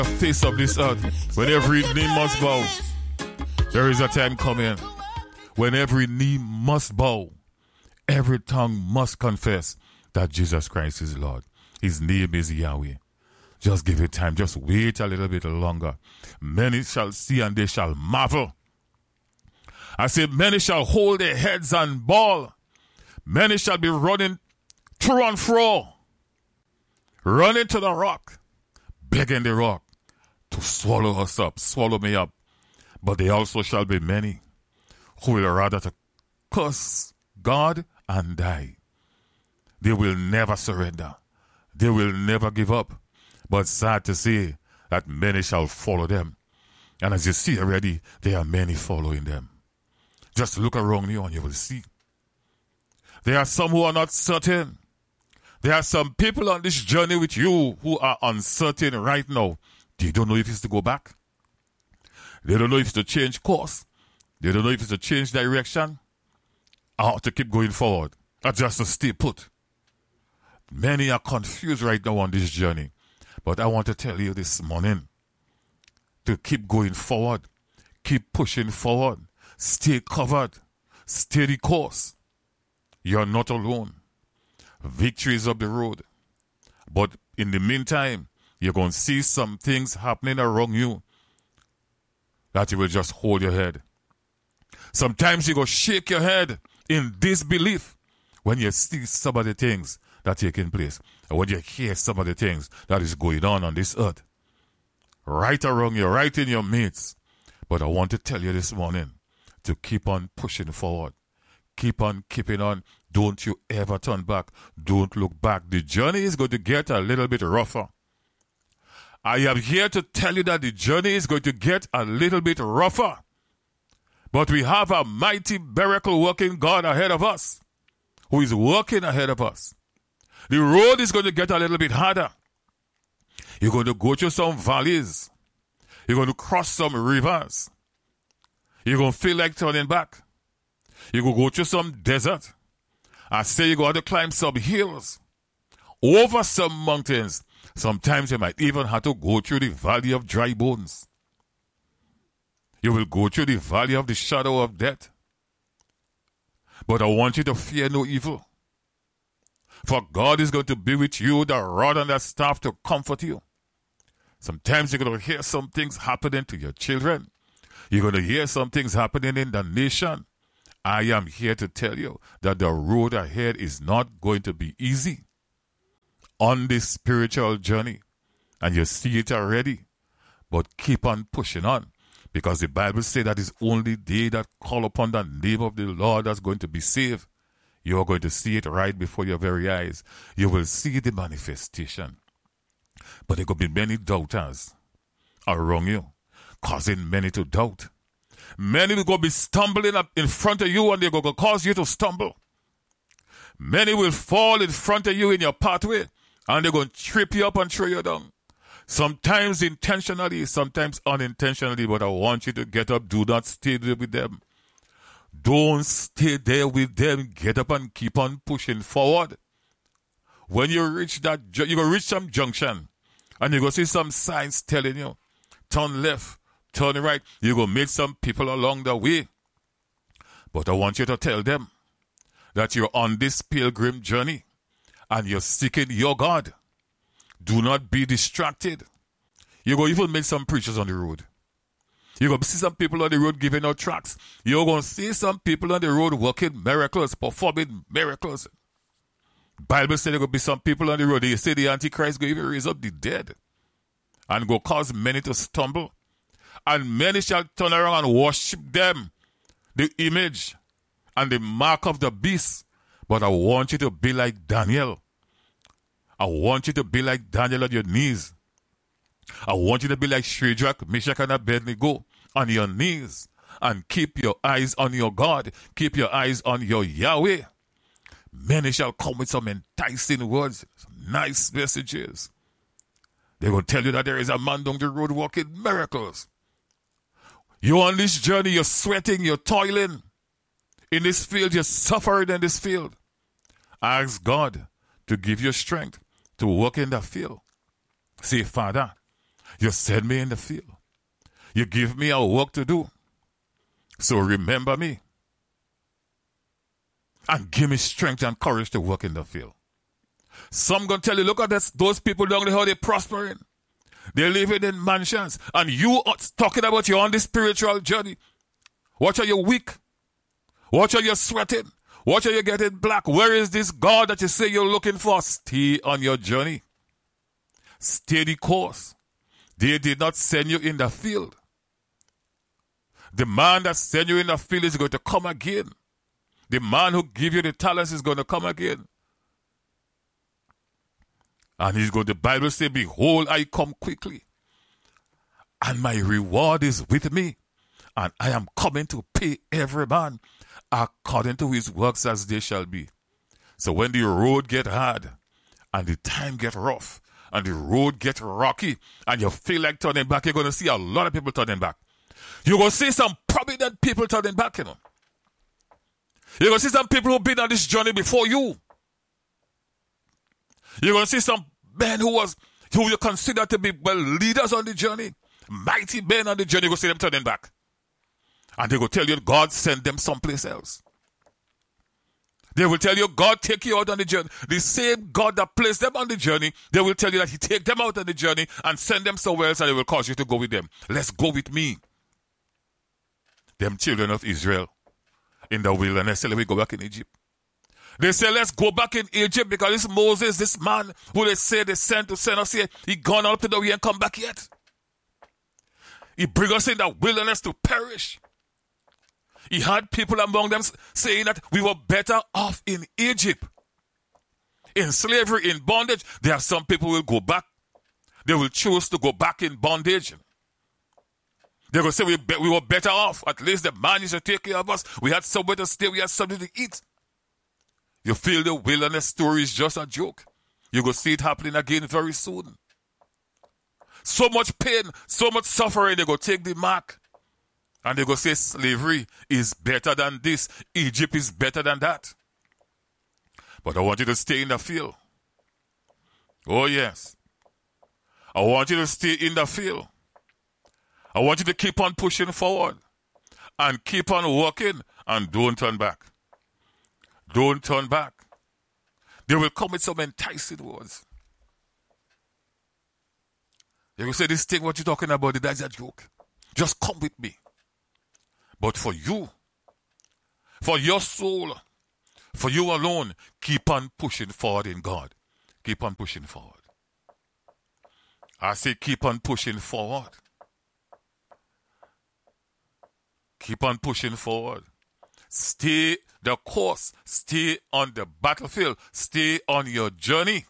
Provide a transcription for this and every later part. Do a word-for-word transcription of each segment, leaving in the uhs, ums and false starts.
the face of this earth, when every knee must bow, there is a time coming when every knee must bow, every tongue must confess that Jesus Christ is Lord. His name is Yahweh. Just give it time. Just wait a little bit longer. Many shall see and they shall marvel. I say many shall hold their heads and bawl. Many shall be running through and fro, running to the rock, begging the rock to swallow us up, swallow me up. But there also shall be many who will rather to curse God and die. They will never surrender. They will never give up. But sad to say that many shall follow them. And as you see already, there are many following them. Just look around you and you will see. There are some who are not certain. There are some people on this journey with you who are uncertain right now. They don't know if it's to go back. They don't know if it's to change course. They don't know if it's to change direction or to keep going forward or just to stay put. Many are confused right now on this journey. But I want to tell you this morning to keep going forward, keep pushing forward, stay covered, stay the course. You're not alone. Victory is up the road. But in the meantime, you're going to see some things happening around you that you will just hold your head. Sometimes you go shake your head in disbelief when you see some of the things that are taking place. And when you hear some of the things that is going on on this earth. Right around you, right in your midst. But I want to tell you this morning to keep on pushing forward. Keep on keeping on. Don't you ever turn back. Don't look back. The journey is going to get a little bit rougher. I am here to tell you that the journey is going to get a little bit rougher. But we have a mighty miracle working God ahead of us, who is working ahead of us. The road is going to get a little bit harder. You're going to go through some valleys. You're going to cross some rivers. You're going to feel like turning back. You're going to go through some desert. I say you're going to climb some hills, over some mountains. Sometimes you might even have to go through the valley of dry bones. You will go through the valley of the shadow of death. But I want you to fear no evil. For God is going to be with you, the rod and the staff to comfort you. Sometimes you're going to hear some things happening to your children. You're going to hear some things happening in the nation. I am here to tell you that the road ahead is not going to be easy on this spiritual journey. And you see it already. But keep on pushing on. Because the Bible says that it's only they that call upon the name of the Lord that's going to be saved. You are going to see it right before your very eyes. You will see the manifestation. But there could be many doubters around you, causing many to doubt. Many will go be stumbling up in front of you and they're going to cause you to stumble. Many will fall in front of you in your pathway and they're going to trip you up and throw you down. Sometimes intentionally, sometimes unintentionally, but I want you to get up. Do not stay there with them. Don't stay there with them. Get up and keep on pushing forward. When you reach that, you're going to reach some junction and you're going to see some signs telling you, turn left, turn right. You're going to meet some people along the way. But I want you to tell them that you're on this pilgrim journey and you're seeking your God. Do not be distracted. You're going to even meet some preachers on the road. You're going to see some people on the road giving out tracts. You're going to see some people on the road working miracles, performing miracles. Bible said there will be some people on the road. They say the Antichrist will even raise up the dead and go cause many to stumble. And many shall turn around and worship them, the image and the mark of the beast. But I want you to be like Daniel. I want you to be like Daniel on your knees. I want you to be like Shadrach, Meshach, and Abednego on your knees. And keep your eyes on your God. Keep your eyes on your Yahweh. Many shall come with some enticing words, some nice messages. They're going to tell you that there is a man down the road working miracles. You're on this journey, you're sweating, you're toiling. In this field, you're suffering in this field. Ask God to give you strength to work in that field. Say, Father, You send me in the field. You give me a work to do. So remember me. And give me strength and courage to work in the field. Some going to tell you, look at this, those people down there, how they're prospering. They're living in mansions. And you are talking about you're on this spiritual journey. Watch how you're weak. Watch how you're sweating. Watch how you're getting black. Where is this God that you say you're looking for? Stay on your journey. Stay the course. They did not send you in the field. The man that sent you in the field is going to come again. The man who gave you the talents is going to come again. And he's going to, the Bible say, behold, I come quickly. And my reward is with me. And I am coming to pay every man according to his works as they shall be. So when the road get hard, and the time get rough, and the road get rocky, and you feel like turning back, you're going to see a lot of people turning back. You're going to see some prominent people turning back, you know. You're going to see some people who've been on this journey before you. You're going to see some men who was who you consider to be well leaders on the journey, mighty men on the journey. You're going to see them turning back. And they will tell you God sent them someplace else. They will tell you God take you out on the journey. The same God that placed them on the journey, they will tell you that he take them out on the journey and send them somewhere else, and they will cause you to go with them. Let's go with me. Them children of Israel in the wilderness, say, let me go back in Egypt. They say, let's go back in Egypt because this Moses, this man who they say they sent to send us here, he gone up to the way and come back yet. He bring us in the wilderness to perish. He had people among them saying that we were better off in Egypt. In slavery, in bondage. There are some people who will go back. They will choose to go back in bondage. They will say we, be, we were better off. At least the man used to take care of us. We had somewhere to stay. We had something to eat. You feel the wilderness story is just a joke. You will see it happening again very soon. So much pain, so much suffering. They go take the mark. And they go say slavery is better than this. Egypt is better than that. But I want you to stay in the field. Oh yes. I want you to stay in the field. I want you to keep on pushing forward. And keep on working. And don't turn back. Don't turn back. They will come with some enticing words. They will say, this thing, what you're talking about, that's a joke. Just come with me. But for you, for your soul, for you alone, keep on pushing forward in God. Keep on pushing forward. I say keep on pushing forward. Keep on pushing forward. Stay the course. Stay on the battlefield. Stay on your journey.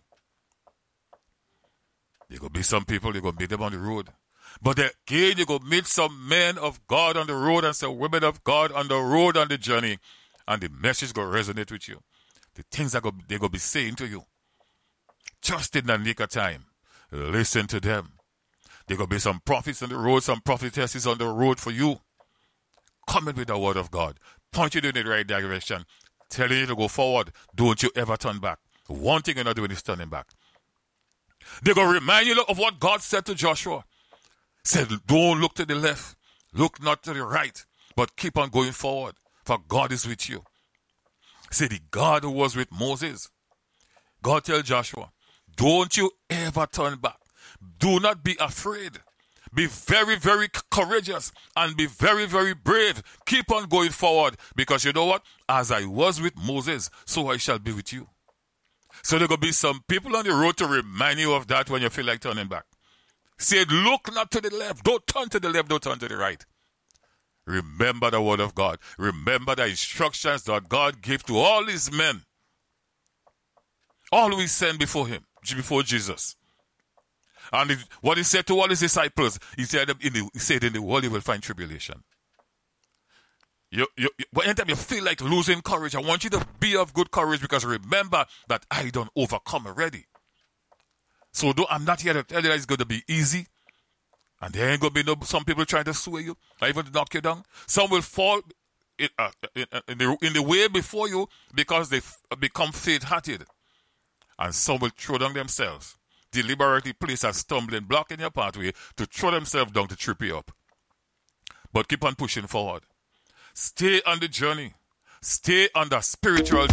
There going to be some people, you're going to meet them on the road. But again, you're going to meet some men of God on the road and some women of God on the road on the journey. And the message going to resonate with you. The things that they're going to be saying to you. Just in the nick of time. Listen to them. There going to be some prophets on the road, some prophetesses on the road for you. Coming with the word of God. Point you in the right direction. Telling you to go forward. Don't you ever turn back. One thing you're not doing is turning back. They're going to remind you of what God said to Joshua. Said, don't look to the left. Look not to the right. But keep on going forward. For God is with you. Said the God who was with Moses. God tell Joshua, don't you ever turn back. Do not be afraid. Be very, very courageous and be very, very brave. Keep on going forward because you know what? As I was with Moses, so I shall be with you. So there going to be some people on the road to remind you of that when you feel like turning back. Say, look not to the left. Don't turn to the left. Don't turn to the right. Remember the word of God. Remember the instructions that God gave to all his men. All we sent before him, before Jesus. And it, what he said to all his disciples, he said in the, he said in the world you will find tribulation. You, you, you, anytime you feel like losing courage, I want you to be of good courage because remember that I don't overcome already. So though I'm not here to tell you that it's going to be easy, and there ain't going to be no, some people trying to sway you, or even to knock you down. Some will fall in, uh, in, in, the, in the way before you because they f- become faint-hearted. And some will throw down themselves deliberately place a stumbling block in your pathway to throw themselves down to trip you up. But keep on pushing forward. Stay on the journey. Stay on the spiritual